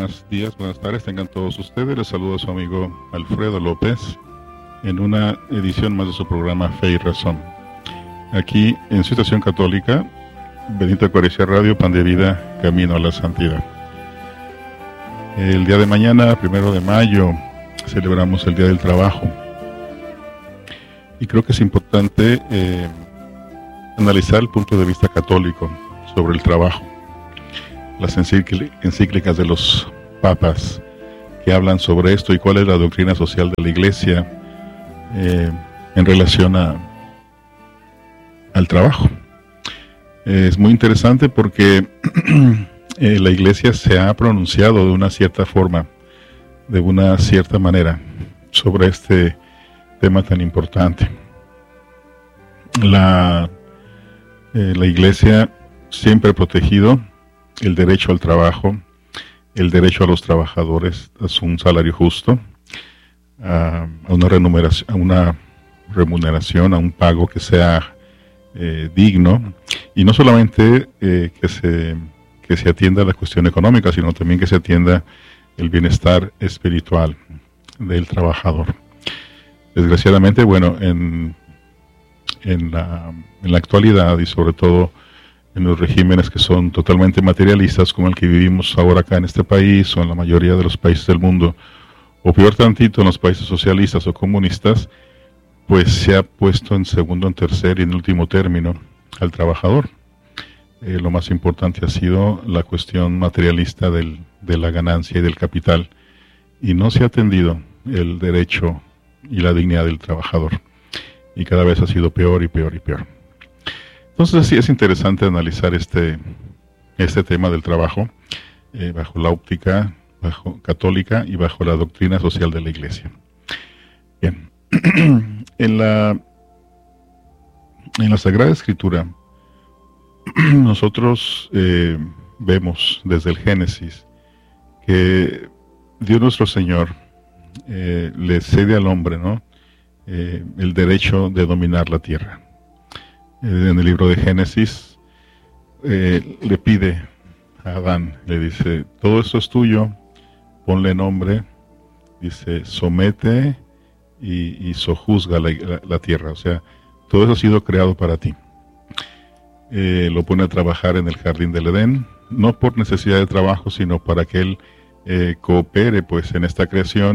buenos días, buenas tardes, tengan todos ustedes. Les saludo a su amigo Alfredo López en una edición más de su programa Fe y Razón. Aquí en su estación católica, Benito Eucaristía Radio, Pan de Vida, Camino a la Santidad. El día de mañana, 1 de mayo, celebramos el Día del Trabajo. Y creo que es importante analizar el punto de vista católico sobre el trabajo. Las encíclicas de los papas que hablan sobre esto y cuál es la doctrina social de la Iglesia en relación al trabajo. Es muy interesante porque la Iglesia se ha pronunciado de una cierta forma, de una cierta manera, sobre este tema tan importante. La Iglesia siempre ha protegido el derecho al trabajo, el derecho a los trabajadores a un salario justo, a una remuneración, a un pago que sea digno, y no solamente que se atienda la cuestión económica, sino también que se atienda el bienestar espiritual del trabajador. Desgraciadamente, bueno, en la actualidad y sobre todo en los regímenes que son totalmente materialistas, como el que vivimos ahora acá en este país o en la mayoría de los países del mundo, o peor tantito en los países socialistas o comunistas, pues se ha puesto en segundo, en tercer y en último término al trabajador. Lo más importante ha sido la cuestión materialista de la ganancia y del capital, y no se ha atendido el derecho y la dignidad del trabajador, y cada vez ha sido peor y peor y peor. Entonces sí es interesante analizar este tema del trabajo bajo la óptica católica y bajo la doctrina social de la Iglesia. Bien, en la Sagrada Escritura nosotros vemos desde el Génesis que Dios nuestro Señor le cede al hombre, ¿no?, el derecho de dominar la tierra. En el libro de Génesis le pide a Adán, le dice: todo esto es tuyo, ponle nombre, dice, somete y sojuzga la tierra, o sea, todo eso ha sido creado para ti. Lo pone a trabajar en el jardín del Edén, no por necesidad de trabajo, sino para que él coopere pues en esta creación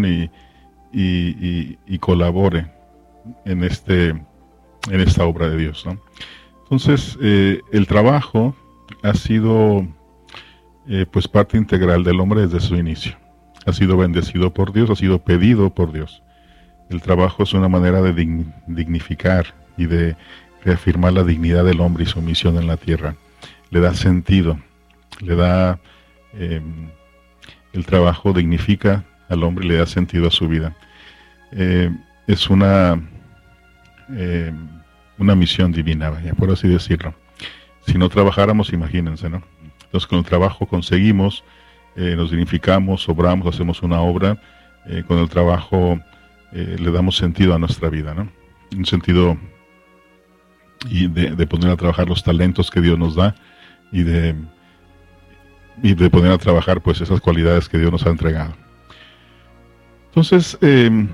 y colabore en esta obra de Dios, ¿no? Entonces, el trabajo ha sido pues parte integral del hombre desde su inicio. Ha sido bendecido por Dios, ha sido pedido por Dios. El trabajo es una manera de dignificar y de reafirmar la dignidad del hombre y su misión en la tierra. Le da sentido, le da el trabajo dignifica al hombre y le da sentido a su vida. Es una misión divina, vaya, por así decirlo. Si no trabajáramos, imagínense, ¿no? Entonces con el trabajo conseguimos, nos dignificamos, obramos, hacemos una obra. Con el trabajo le damos sentido a nuestra vida, ¿no? Un sentido y de poner a trabajar los talentos que Dios nos da y de poner a trabajar pues esas cualidades que Dios nos ha entregado. Entonces,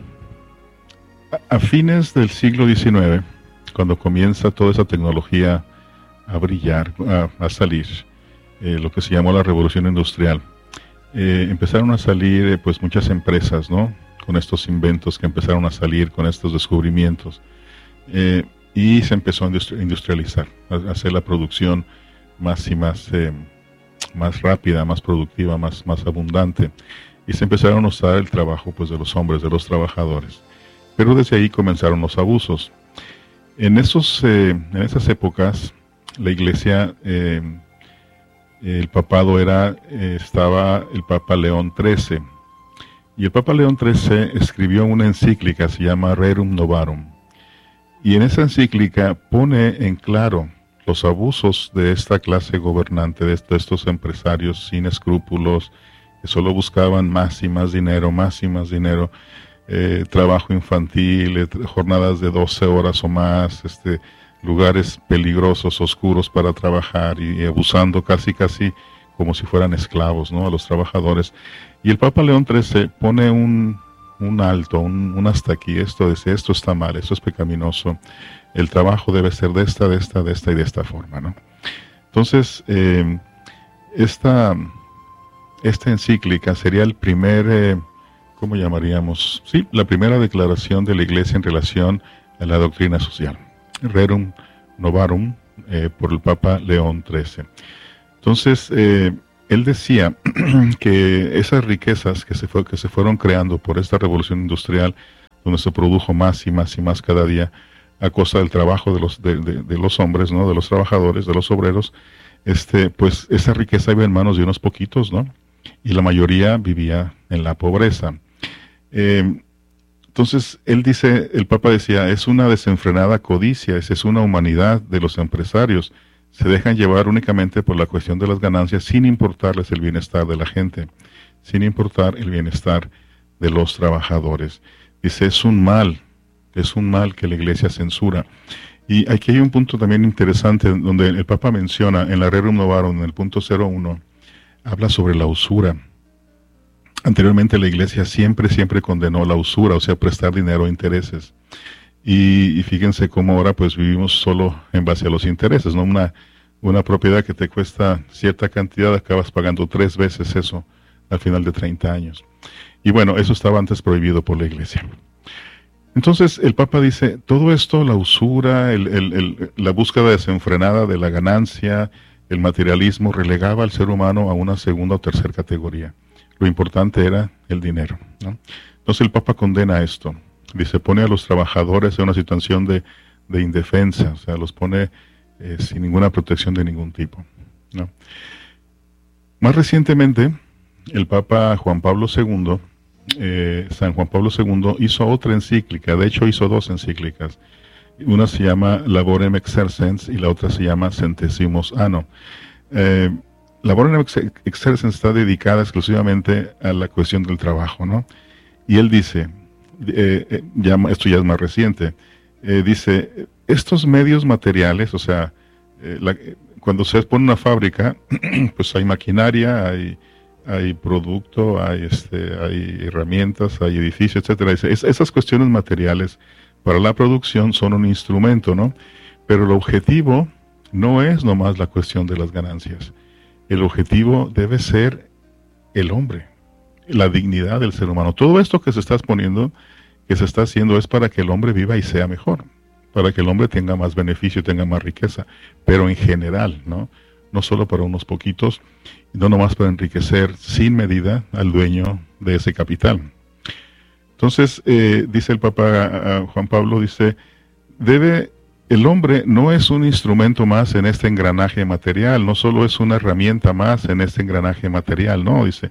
a fines del siglo XIX, cuando comienza toda esa tecnología a brillar, a salir, lo que se llamó la revolución industrial, empezaron a salir pues muchas empresas, ¿no?, con estos inventos que empezaron a salir, con estos descubrimientos, y se empezó a industrializar, a hacer la producción más y más rápida, más productiva, más abundante, y se empezaron a usar el trabajo pues de los hombres, de los trabajadores. Pero desde ahí comenzaron los abusos. En esas épocas, la Iglesia, el papado estaba el Papa León XIII, y el Papa León XIII escribió una encíclica, se llama Rerum Novarum, y en esa encíclica pone en claro los abusos de esta clase gobernante, de estos empresarios sin escrúpulos, que solo buscaban más y más dinero, trabajo infantil, jornadas de 12 horas o más, lugares peligrosos, oscuros para trabajar, y abusando casi como si fueran esclavos, ¿no?, a los trabajadores. Y el Papa León XIII pone un alto, un hasta aquí. Esto está mal, esto es pecaminoso. El trabajo debe ser de esta y de esta forma, ¿no? Entonces, esta encíclica sería el primer, ¿cómo llamaríamos? Sí, la primera declaración de la Iglesia en relación a la doctrina social. Rerum Novarum, por el Papa León XIII. Entonces, él decía que esas riquezas que se fueron creando por esta revolución industrial, donde se produjo más y más y más cada día, a costa del trabajo de los hombres, ¿no?, de los trabajadores, de los obreros, pues esa riqueza iba en manos de unos poquitos, ¿no? Y la mayoría vivía en la pobreza. Entonces, el Papa decía, es una desenfrenada codicia, es una humanidad de los empresarios. Se dejan llevar únicamente por la cuestión de las ganancias, sin importarles el bienestar de la gente, sin importar el bienestar de los trabajadores. Dice, es un mal que la Iglesia censura. Y aquí hay un punto también interesante, donde el Papa menciona, en la Rerum Novarum, en el punto 01, habla sobre la usura. Anteriormente la Iglesia siempre condenó la usura, o sea, prestar dinero a intereses. Y fíjense cómo ahora pues vivimos solo en base a los intereses, ¿no? Una propiedad que te cuesta cierta cantidad, acabas pagando 3 veces eso al final de 30 años. Y bueno, eso estaba antes prohibido por la Iglesia. Entonces el Papa dice, todo esto, la usura, la búsqueda desenfrenada de la ganancia, el materialismo, relegaba al ser humano a una segunda o tercera categoría. Lo importante era el dinero, ¿no? Entonces el Papa condena esto. Dice, pone a los trabajadores en una situación de indefensa, o sea, los pone sin ninguna protección de ningún tipo, ¿no? Más recientemente, el Papa Juan Pablo II, San Juan Pablo II, hizo otra encíclica. De hecho hizo 2 encíclicas. Una se llama Laborem Exercens y la otra se llama Centesimus Anno. Laborem Exercens está dedicada exclusivamente a la cuestión del trabajo, ¿no? Y él dice, esto ya es más reciente, dice, estos medios materiales, o sea, cuando se pone una fábrica, pues hay maquinaria, hay producto, hay herramientas, hay edificios, etcétera. Esas cuestiones materiales para la producción son un instrumento, ¿no? Pero el objetivo no es nomás la cuestión de las ganancias. El objetivo debe ser el hombre, la dignidad del ser humano. Todo esto que se está exponiendo, que se está haciendo, es para que el hombre viva y sea mejor, para que el hombre tenga más beneficio, tenga más riqueza, pero en general, ¿no? No solo para unos poquitos, no nomás para enriquecer sin medida al dueño de ese capital. Entonces, dice el Papa Juan Pablo, dice, el hombre no es un instrumento más en este engranaje material, no solo es una herramienta más en este engranaje material, no, dice,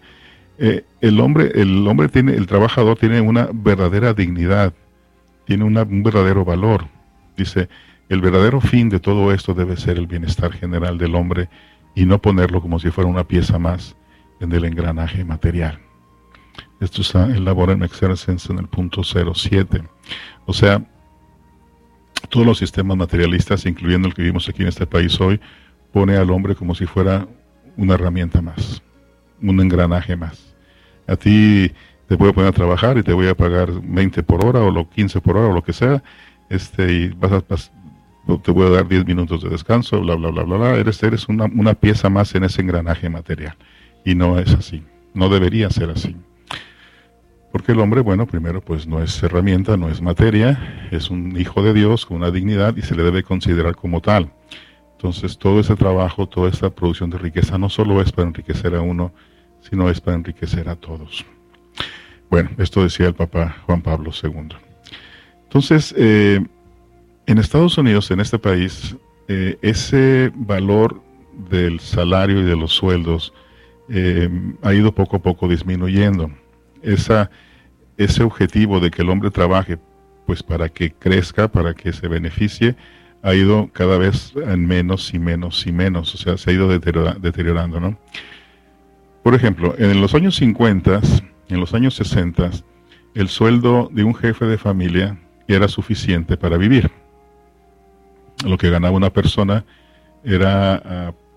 el trabajador tiene una verdadera dignidad, tiene un verdadero valor. Dice, el verdadero fin de todo esto debe ser el bienestar general del hombre y no ponerlo como si fuera una pieza más en el engranaje material. Esto está en Laborem Exercens en el punto 07. O sea, todos los sistemas materialistas, incluyendo el que vivimos aquí en este país hoy, pone al hombre como si fuera una herramienta más, un engranaje más. A ti te voy a poner a trabajar y te voy a pagar 20 por hora o 15 por hora o lo que sea, y te voy a dar 10 minutos de descanso, bla, bla, bla, bla, bla. Eres una pieza más en ese engranaje material. Y no es así. No debería ser así. Porque el hombre, bueno, primero, pues no es herramienta, no es materia, es un hijo de Dios con una dignidad y se le debe considerar como tal. Entonces, todo ese trabajo, toda esta producción de riqueza no solo es para enriquecer a uno, sino es para enriquecer a todos. Bueno, esto decía el Papa Juan Pablo II. Entonces, en Estados Unidos, en este país, ese valor del salario y de los sueldos ha ido poco a poco disminuyendo. Ese objetivo de que el hombre trabaje, pues para que crezca, para que se beneficie, ha ido cada vez en menos y menos y menos, o sea, se ha ido deteriorando, ¿no? Por ejemplo, en los años 50, en los años 60, el sueldo de un jefe de familia era suficiente para vivir. Lo que ganaba una persona era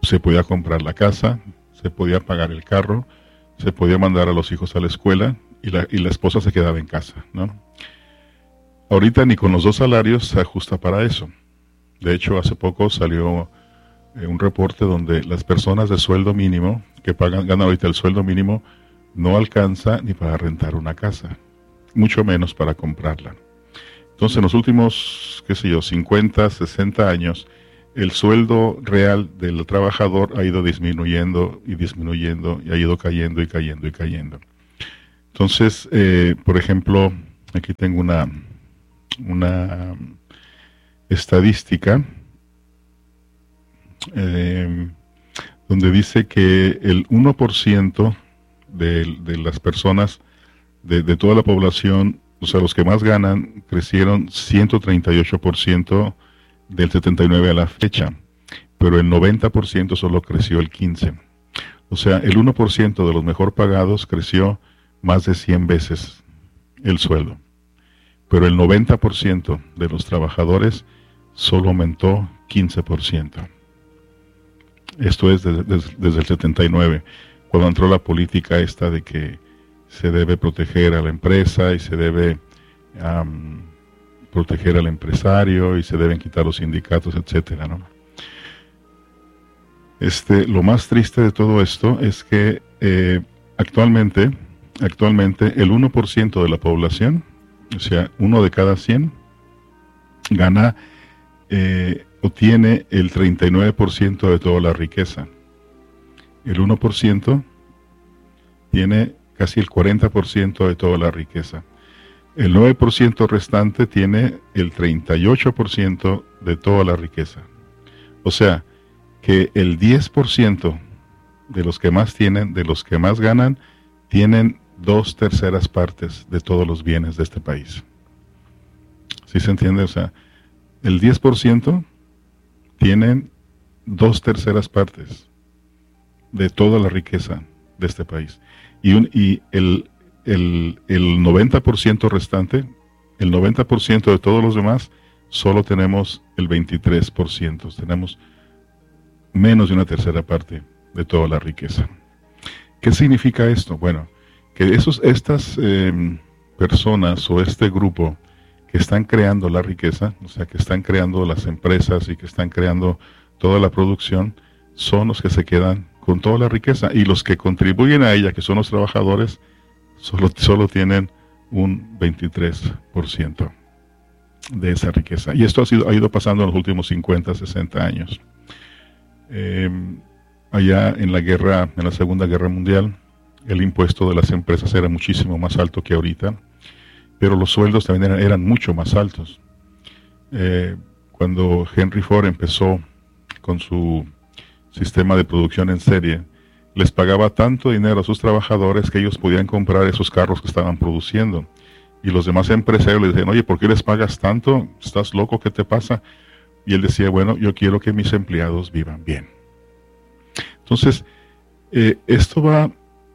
se podía comprar la casa, se podía pagar el carro, se podía mandar a los hijos a la escuela y la esposa se quedaba en casa, ¿no? Ahorita ni con los 2 salarios se ajusta para eso. De hecho, hace poco salió un reporte donde las personas de sueldo mínimo, que ganan ahorita el sueldo mínimo, no alcanza ni para rentar una casa, mucho menos para comprarla. Entonces, en los últimos, 50, 60 años, el sueldo real del trabajador ha ido disminuyendo y disminuyendo, y ha ido cayendo y cayendo y cayendo. Entonces, por ejemplo, aquí tengo una estadística donde dice que el 1% de las personas, de toda la población, o sea, los que más ganan, crecieron 138% del 79 a la fecha, pero el 90% solo creció el 15%. O sea, el 1% de los mejor pagados creció más de 100 veces el sueldo, pero el 90% de los trabajadores solo aumentó 15%. Esto es desde el 79, cuando entró la política esta de que se debe proteger a la empresa y se debe proteger al empresario y se deben quitar los sindicatos, etcétera, ¿no? Lo más triste de todo esto es que actualmente el 1% de la población, o sea, 1 de cada 100, gana o tiene el 39% de toda la riqueza. El 1% tiene casi el 40% de toda la riqueza. El 9% restante tiene el 38% de toda la riqueza. O sea, que el 10% de los que más tienen, de los que más ganan, tienen 2/3 partes de todos los bienes de este país. ¿Sí se entiende? O sea, el 10% tienen 2/3 partes de toda la riqueza de este país. Y el 90% restante, el 90% de todos los demás, solo tenemos el 23%. Tenemos menos de 1/3 parte de toda la riqueza. ¿Qué significa esto? Bueno, que estas personas o este grupo que están creando la riqueza, o sea, que están creando las empresas y que están creando toda la producción, son los que se quedan con toda la riqueza, y los que contribuyen a ella, que son los trabajadores, solo tienen un 23% de esa riqueza. Y esto ha ido pasando en los últimos 50, 60 años. Allá en la Segunda Guerra Mundial, el impuesto de las empresas era muchísimo más alto que ahorita, pero los sueldos también eran mucho más altos. Cuando Henry Ford empezó con su sistema de producción en serie, les pagaba tanto dinero a sus trabajadores que ellos podían comprar esos carros que estaban produciendo. Y los demás empresarios le decían, oye, ¿por qué les pagas tanto? ¿Estás loco? ¿Qué te pasa? Y él decía, bueno, yo quiero que mis empleados vivan bien. Entonces, esto va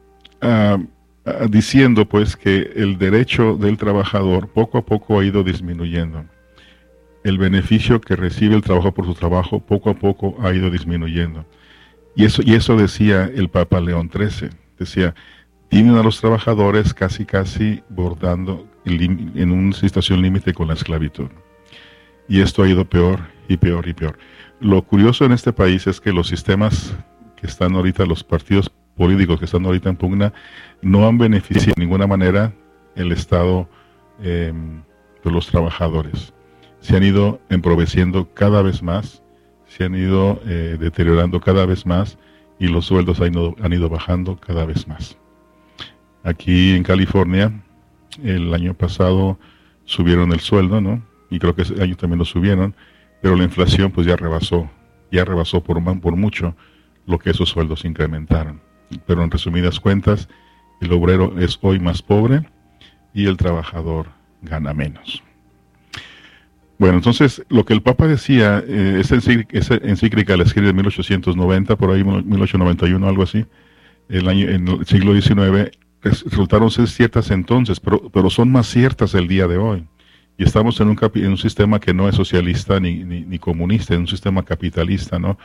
diciendo pues que el derecho del trabajador poco a poco ha ido disminuyendo. El beneficio que recibe el trabajo por su trabajo poco a poco ha ido disminuyendo. Y eso decía el Papa León XIII. Decía, tienen a los trabajadores casi bordando en una situación límite con la esclavitud. Y esto ha ido peor y peor y peor. Lo curioso en este país es que los sistemas que están ahorita, los partidos políticos que están ahorita en pugna, no han beneficiado de ninguna manera el estado de los trabajadores. Se han ido empobreciendo cada vez más, se han ido deteriorando cada vez más, y los sueldos han ido bajando cada vez más. Aquí en California, el año pasado subieron el sueldo, ¿no? Y creo que ese año también lo subieron, pero la inflación pues ya rebasó por mucho lo que esos sueldos incrementaron. Pero en resumidas cuentas, el obrero es hoy más pobre y el trabajador gana menos. Bueno, entonces lo que el Papa decía, esa encíclica la escribe en 1890, por ahí 1891, algo así, en el siglo XIX, resultaron ser ciertas entonces, pero son más ciertas el día de hoy. Y estamos en un sistema que no es socialista ni comunista, en un sistema capitalista, ¿no?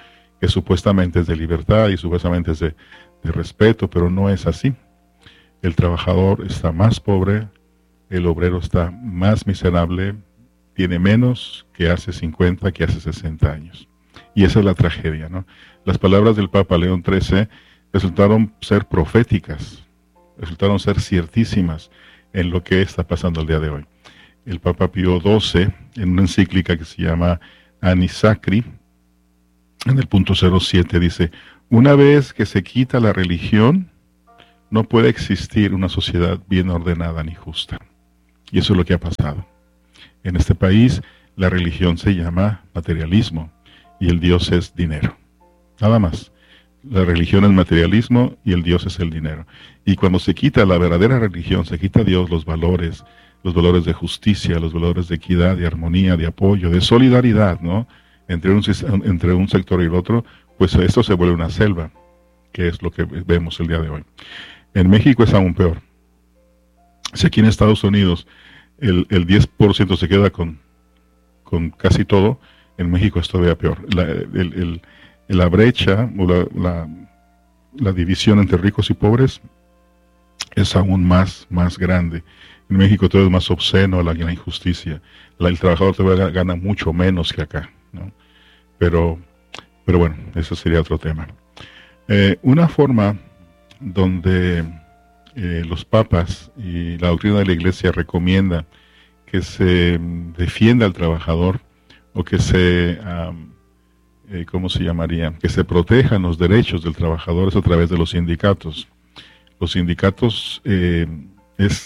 que supuestamente es de libertad y supuestamente es de respeto, pero no es así. El trabajador está más pobre, el obrero está más miserable, tiene menos que hace 50, que hace 60 años. Y esa es la tragedia, ¿no? Las palabras del Papa León XIII resultaron ser proféticas, resultaron ser ciertísimas en lo que está pasando el día de hoy. El Papa Pío XII, en una encíclica que se llama Anni Sacri, en el punto 07 dice: una vez que se quita la religión, no puede existir una sociedad bien ordenada ni justa. Y eso es lo que ha pasado. En este país, la religión se llama materialismo y el Dios es dinero. Nada más. La religión es materialismo y el Dios es el dinero. Y cuando se quita la verdadera religión, se quita a Dios los valores de justicia, los valores de equidad, de armonía, de apoyo, de solidaridad, ¿no? Entre un sector y el otro, pues esto se vuelve una selva, que es lo que vemos el día de hoy. En México es aún peor. Si aquí en Estados Unidos el 10% se queda con casi todo, en México es todavía peor. La brecha o la división entre ricos y pobres es aún más grande. En México todo es más obsceno, la injusticia. El trabajador todavía gana mucho menos que acá, ¿no? Pero bueno, eso sería otro tema. Una forma donde los papas y la doctrina de la Iglesia recomienda que se defienda al trabajador o que se, ¿cómo se llamaría? Que se protejan los derechos del trabajador es a través de los sindicatos. Los sindicatos es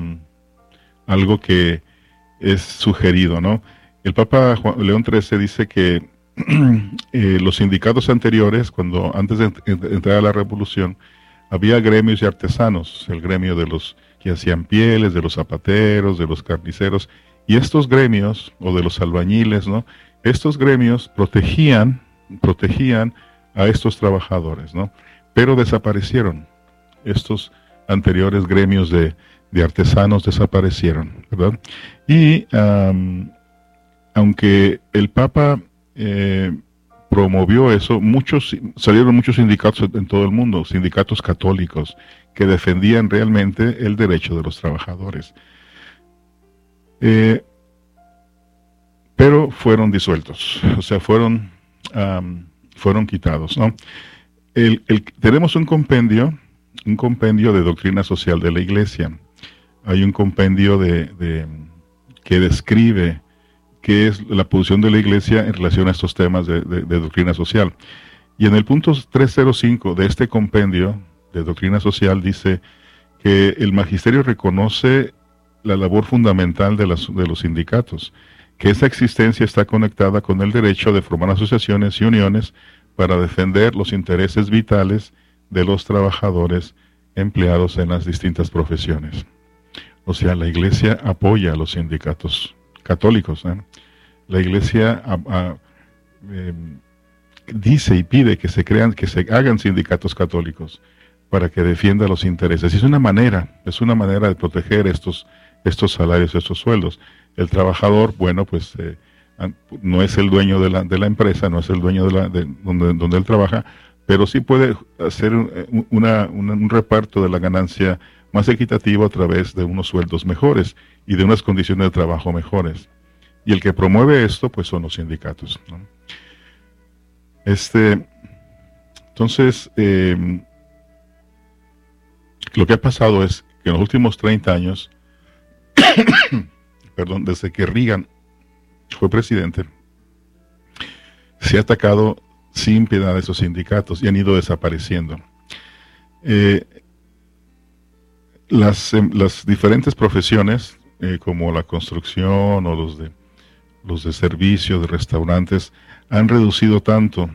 algo que es sugerido, ¿no? El Papa León XIII dice que los sindicatos anteriores, antes de entrar a la revolución, había gremios de artesanos, el gremio de los que hacían pieles, de los zapateros, de los carniceros, y estos gremios, o de los albañiles, ¿no? Estos gremios protegían a estos trabajadores, ¿no? Pero desaparecieron. Estos anteriores gremios de artesanos desaparecieron, ¿verdad? Y aunque el Papa promovió eso, salieron muchos sindicatos en todo el mundo, sindicatos católicos, que defendían realmente el derecho de los trabajadores. Pero fueron disueltos, o sea, fueron quitados, ¿no? Tenemos un compendio de doctrina social de la Iglesia. Hay un compendio que describe qué es la posición de la Iglesia en relación a estos temas de doctrina social. Y en el punto 305 de este compendio de doctrina social dice que el magisterio reconoce la labor fundamental de los sindicatos, que esa existencia está conectada con el derecho de formar asociaciones y uniones para defender los intereses vitales de los trabajadores empleados en las distintas profesiones. O sea, la Iglesia apoya a los sindicatos católicos, ¿eh? La Iglesia dice y pide que se hagan sindicatos católicos para que defienda los intereses. Y es una manera de proteger estos salarios, estos sueldos. El trabajador, bueno, pues no es el dueño de la empresa, no es el dueño donde él trabaja, pero sí puede hacer un reparto de la ganancia más equitativo a través de unos sueldos mejores y de unas condiciones de trabajo mejores. Y el que promueve esto, pues son los sindicatos, ¿no? Entonces, lo que ha pasado es que en los últimos 30 años, perdón, desde que Reagan fue presidente, se ha atacado sin piedad a esos sindicatos y han ido desapareciendo. Las diferentes profesiones, como la construcción o los de servicio, de restaurantes, han reducido tanto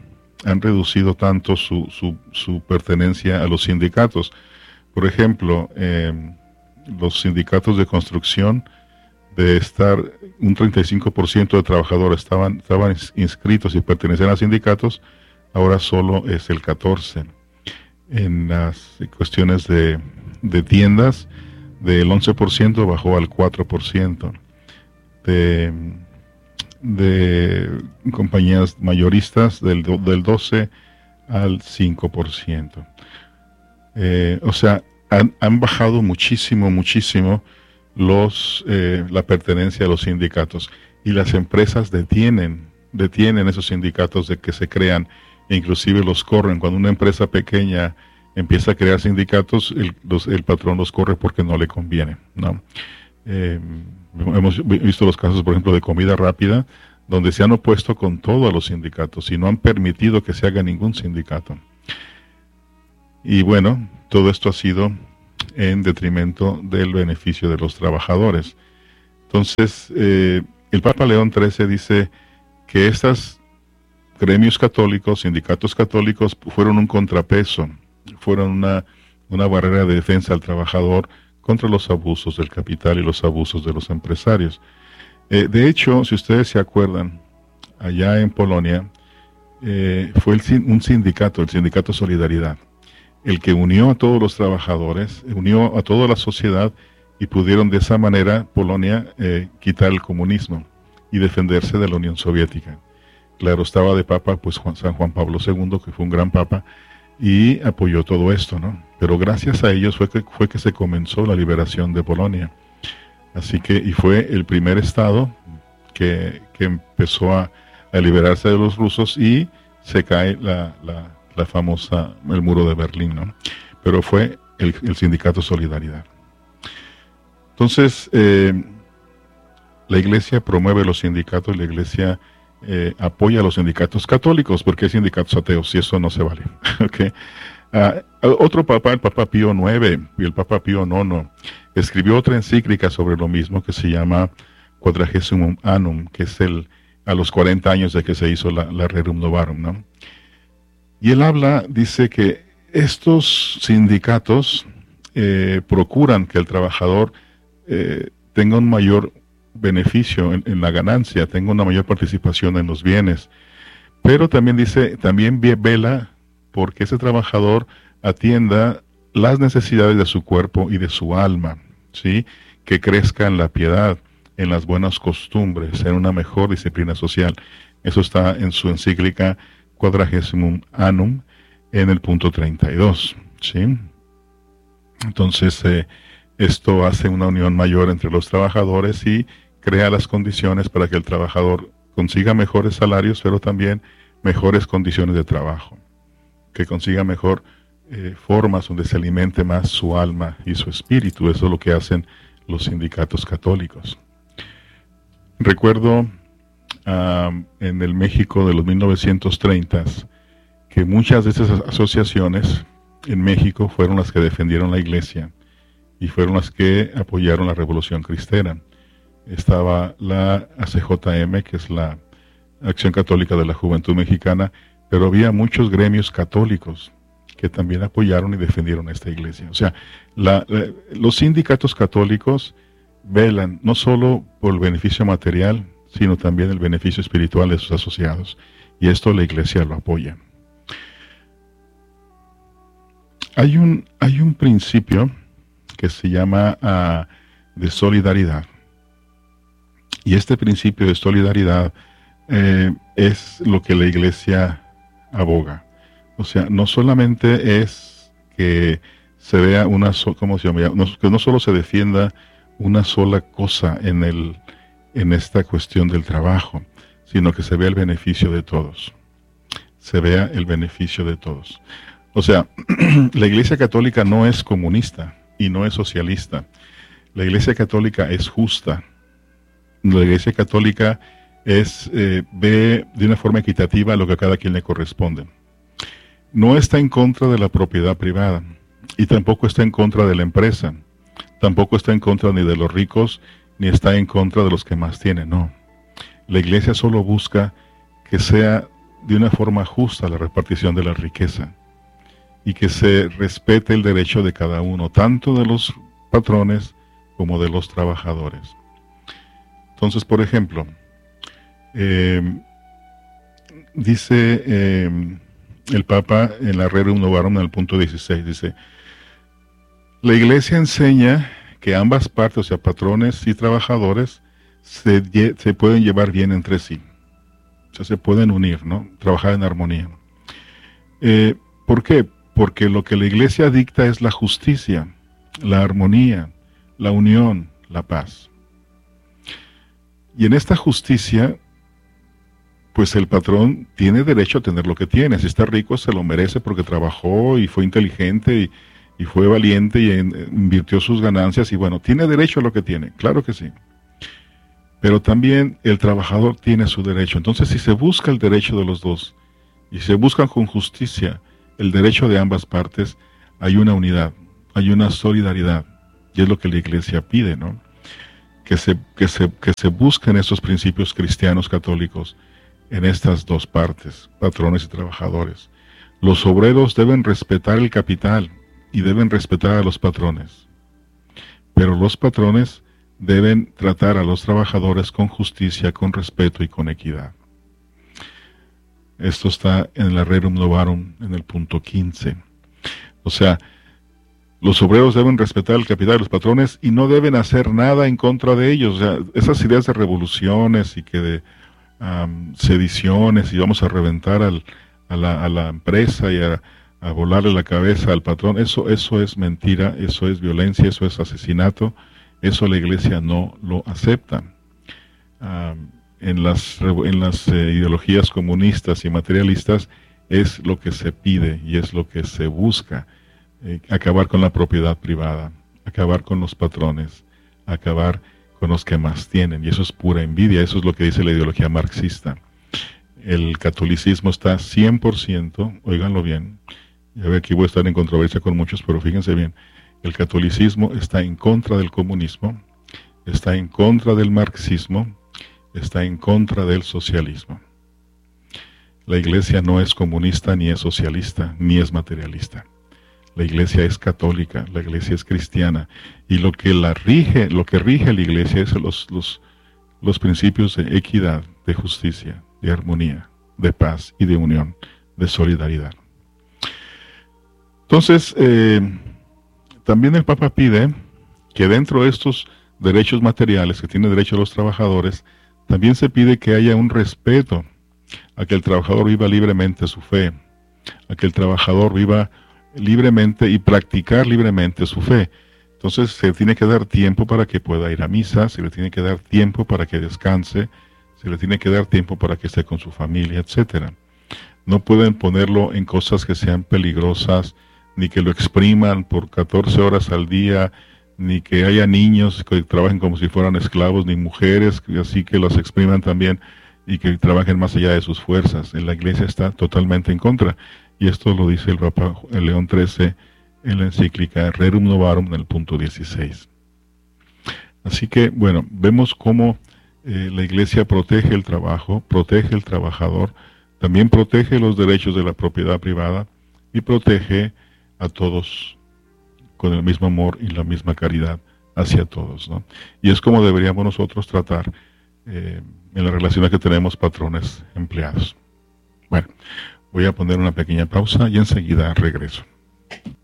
su pertenencia a los sindicatos. Por ejemplo, los sindicatos de construcción, de estar un 35% de trabajadores estaban inscritos y pertenecían a sindicatos, ahora solo es el 14%. En las cuestiones de tiendas, del 11% bajó al 4%. de compañías mayoristas del 12 al 5%. O sea, han bajado muchísimo la pertenencia a los sindicatos, y las empresas detienen esos sindicatos de que se crean, e inclusive los corren. Cuando una empresa pequeña empieza a crear sindicatos, el patrón los corre porque no le conviene, ¿no? Hemos visto los casos, por ejemplo, de comida rápida, donde se han opuesto con todo a los sindicatos y no han permitido que se haga ningún sindicato. Y bueno, todo esto ha sido en detrimento del beneficio de los trabajadores. Entonces, el Papa León XIII dice que estos gremios católicos, sindicatos católicos, fueron un contrapeso, fueron una barrera de defensa al trabajador contra los abusos del capital y los abusos de los empresarios. De hecho, si ustedes se acuerdan, allá en Polonia fue un sindicato, el Sindicato Solidaridad, el que unió a todos los trabajadores, unió a toda la sociedad, y pudieron de esa manera Polonia quitar el comunismo y defenderse de la Unión Soviética. Claro, estaba de papa pues San Juan Pablo II, que fue un gran papa, y apoyó todo esto, ¿no? Pero gracias a ellos fue que se comenzó la liberación de Polonia. Así que, y fue el primer estado que empezó a liberarse de los rusos, y se cae la famosa, el muro de Berlín, ¿no? Pero fue el Sindicato Solidaridad. Entonces, la Iglesia promueve los sindicatos, la Iglesia apoya a los sindicatos católicos, porque hay sindicatos ateos y eso no se vale. ¿Okay? Otro papa, el Papa Pío IX y el Papa Pío IX, escribió otra encíclica sobre lo mismo, que se llama Quadragesimum Annum, que es a los 40 años de que se hizo la Rerum Novarum, ¿no? Y él dice que estos sindicatos procuran que el trabajador tenga un mayor beneficio en la ganancia, tenga una mayor participación en los bienes, pero también dice, también vela porque ese trabajador atienda las necesidades de su cuerpo y de su alma, ¿sí? Que crezca en la piedad, en las buenas costumbres, en una mejor disciplina social. Eso está en su encíclica Quadragesimum Annum, en el punto 32, ¿sí? Entonces, esto hace una unión mayor entre los trabajadores y crea las condiciones para que el trabajador consiga mejores salarios, pero también mejores condiciones de trabajo, que consiga mejor formas donde se alimente más su alma y su espíritu. Eso es lo que hacen los sindicatos católicos. Recuerdo en el México de los 1930s que muchas de esas asociaciones en México fueron las que defendieron la Iglesia y fueron las que apoyaron la Revolución Cristera. Estaba la ACJM, que es la Acción Católica de la Juventud Mexicana, pero había muchos gremios católicos que también apoyaron y defendieron esta iglesia. O sea, los sindicatos católicos velan no solo por el beneficio material, sino también el beneficio espiritual de sus asociados. Y esto la iglesia lo apoya. Hay un principio que se llama de solidaridad. Y este principio de solidaridad es lo que la iglesia aboga. O sea, no solamente es que se vea que no solo se defienda una sola cosa en esta cuestión del trabajo, sino que se vea el beneficio de todos. Se vea el beneficio de todos. O sea, la Iglesia Católica no es comunista y no es socialista. La Iglesia Católica es justa. La Iglesia Católica ve de una forma equitativa lo que a cada quien le corresponde. No está en contra de la propiedad privada y tampoco está en contra de la empresa. Tampoco está en contra ni de los ricos ni está en contra de los que más tienen, no. La Iglesia solo busca que sea de una forma justa la repartición de la riqueza y que se respete el derecho de cada uno, tanto de los patrones como de los trabajadores. Entonces, por ejemplo, dice el Papa en la Rerum Novarum, en el punto 16, dice: la Iglesia enseña que ambas partes, o sea, patrones y trabajadores, se pueden llevar bien entre sí. O sea, se pueden unir, ¿no? Trabajar en armonía. ¿Por qué? Porque lo que la iglesia dicta es la justicia, la armonía, la unión, la paz. Y en esta justicia, pues el patrón tiene derecho a tener lo que tiene. Si está rico, se lo merece porque trabajó y fue inteligente y fue valiente y invirtió sus ganancias y bueno, tiene derecho a lo que tiene, claro que sí. Pero también el trabajador tiene su derecho. Entonces, si se busca el derecho de los dos y se buscan con justicia el derecho de ambas partes, hay una unidad, hay una solidaridad. Y es lo que la iglesia pide, ¿no? Que se busquen estos principios cristianos católicos en estas dos partes, patrones y trabajadores. Los obreros deben respetar el capital y deben respetar a los patrones. Pero los patrones deben tratar a los trabajadores con justicia, con respeto y con equidad. Esto está en la Rerum Novarum, en el punto 15. O sea, los obreros deben respetar el capital de los patrones y no deben hacer nada en contra de ellos. O sea, esas ideas de revoluciones y que de sediciones y vamos a reventar a la empresa y a volarle la cabeza al patrón, eso es mentira, eso es violencia, eso es asesinato, eso la iglesia no lo acepta. En las ideologías comunistas y materialistas es lo que se pide y es lo que se busca, acabar con la propiedad privada, acabar con los patrones, acabar con los que más tienen, y eso es pura envidia, eso es lo que dice la ideología marxista. El catolicismo está 100%, óiganlo bien, ya ve que voy a estar en controversia con muchos, pero fíjense bien, el catolicismo está en contra del comunismo, está en contra del marxismo, está en contra del socialismo. La iglesia no es comunista, ni es socialista, ni es materialista. La iglesia es católica, la iglesia es cristiana, y lo que rige a la iglesia es los principios de equidad, de justicia, de armonía, de paz y de unión, de solidaridad. Entonces, también el Papa pide que dentro de estos derechos materiales que tienen derecho los trabajadores, también se pide que haya un respeto a que el trabajador viva libremente su fe, a que el trabajador viva libremente y practicar libremente su fe. Entonces se le tiene que dar tiempo para que pueda ir a misa, se le tiene que dar tiempo para que descanse, se le tiene que dar tiempo para que esté con su familia, etcétera. No pueden ponerlo en cosas que sean peligrosas, ni que lo expriman por 14 horas al día, ni que haya niños que trabajen como si fueran esclavos, ni mujeres así que los expriman también y que trabajen más allá de sus fuerzas. En la iglesia está totalmente en contra. Y esto lo dice el Papa León XIII en la encíclica Rerum Novarum en el punto 16. Así que, bueno, vemos cómo la iglesia protege el trabajo, protege el trabajador, también protege los derechos de la propiedad privada y protege a todos con el mismo amor y la misma caridad hacia todos, ¿no? Y es como deberíamos nosotros tratar en las relaciones que tenemos patrones empleados. Bueno, voy a poner una pequeña pausa y enseguida regreso.